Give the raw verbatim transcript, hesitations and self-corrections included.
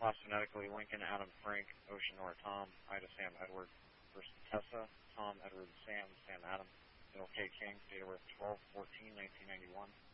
Lost phonetically, Lincoln, Adam, Frank, Ocean, Nora, Tom, Ida, Sam, Edward, first Tessa, Tom, Edward, Sam, Sam, Adam, middle K, King, date of birth twelve fourteen nineteen ninety-one.